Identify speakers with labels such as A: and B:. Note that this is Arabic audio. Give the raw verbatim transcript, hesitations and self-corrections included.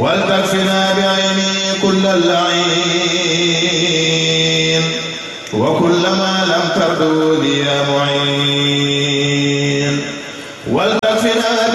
A: ولتكفنا بعيني كل اللعين وكل ما لم ترد لي يا معين.